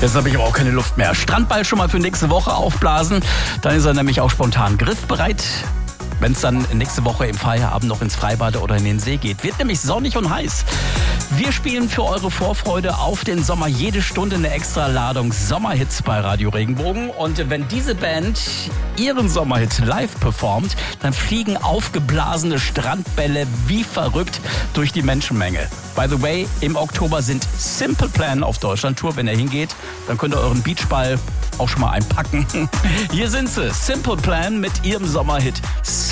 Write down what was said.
Jetzt habe ich aber auch keine Luft mehr. Strandball schon mal für nächste Woche aufblasen. Dann ist er nämlich auch spontan griffbereit, wenn es dann nächste Woche im Feierabend noch ins Freibad oder in den See geht. Wird nämlich sonnig und heiß. Wir spielen für eure Vorfreude auf den Sommer jede Stunde eine extra Ladung Sommerhits bei Radio Regenbogen. Und wenn diese Band ihren Sommerhit live performt, dann fliegen aufgeblasene Strandbälle wie verrückt durch die Menschenmenge. By the way, im Oktober sind Simple Plan auf Deutschlandtour. Wenn ihr hingeht, dann könnt ihr euren Beachball auch schon mal einpacken. Hier sind sie, Simple Plan mit ihrem Sommerhit